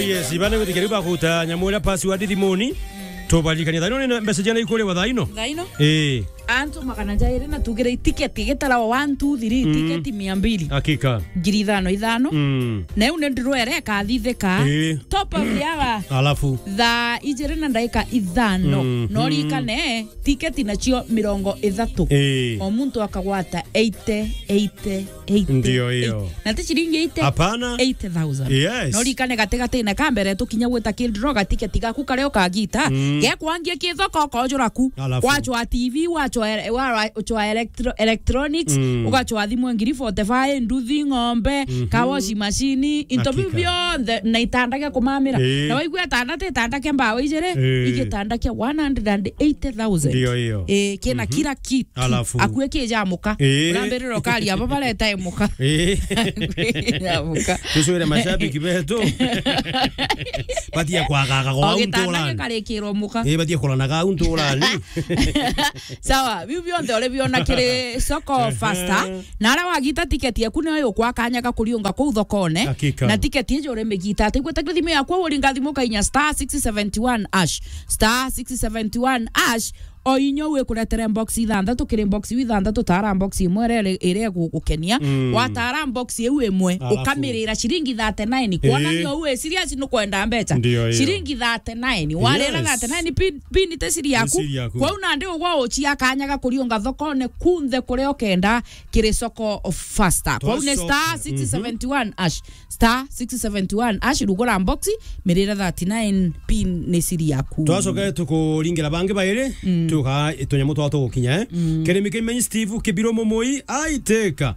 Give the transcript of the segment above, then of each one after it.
yes ibane gutikiriba kuta nyamura password thimuni tobalikania thaino ni message na ikore wa thaino antu makana jaire na tugire ticket igitara 1 2 3 ticket 200 hakika ngiri 5 na une ndirwere ka thithika top of yaga alafu tha ijire na ndaika 5 no rikane ticket nacio 30 o muntu akagwata 80 ndio hiyo na tichiringi 80 hapana 80,000 yes no rikane gatega na kambere tukinya gweta kildroga ticket gaku kareo kagita ge kwangie kithoko kojuraku wachwa TV wachwa electronics ugachwa thimu ngiri 45 nduthi ngombe kawoshi machine interview beyond na itandake kumamira na waigwa itandake mbawe ijere igitandake 180,000 ndio hiyo kina kila kitu akueke jamuka urambiriro kali aba baleta emuka jamuka tuswire mashabiki beto batia kwagaga kwa untola karekiro muka batia kolanaga untola ni sawa bibio ndole biona kire soko faster na ara wagita ticket yaku ne yo kwa kanyaga kuriunga ku thokone na ticket hiyo remegita ati gweta thimo yakwa uri ngathimo kainya *671 *671 o inyo we kuretere box ithandatu kire box ithandatu tara box imwe ire gukenia wa tara box yewe imwe ukamirira shiringi 39 kuona nyo we serious no kwenda mbecha shiringi 39 warera 39 pin te siri yaku kwa una ndi ugwa ochi akanyaga kuriunga thokone kunthe kure okenda kire soko faster kwa une *671 *671 rugora box mirira 39 pin ne siri yaku twacoke tukuringira bangi baire tuka itonyamu twato gukinya keremi kimenyi Steve Kibiro Momoi aiteka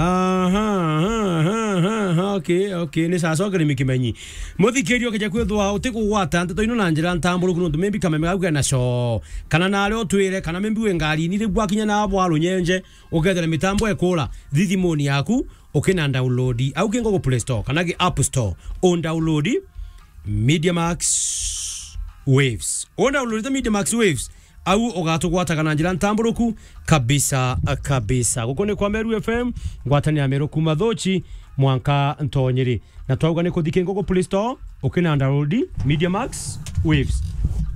okay ni sasa keremi kimenyi muthikirio kija kwithwa utikugwata ntoino na njira ntamburu kundu membi kameme gauga na sho kana nale otwire kana membi we ngari ni rigwa kinya na bwaro nyenje ukethera mitambo ekura thithimoni yaku ukina download au kingo go Play Store kana ki App Store on download Media Max Waves on download the Media Max Waves au ugatugwataga na njira ntamburuku kabisa gukone kwa Meru FM gwatania Meru kuma thochi mwanka ntonyeri na twauga ni kuthike ngogo Play Store ukina download Media Max Waves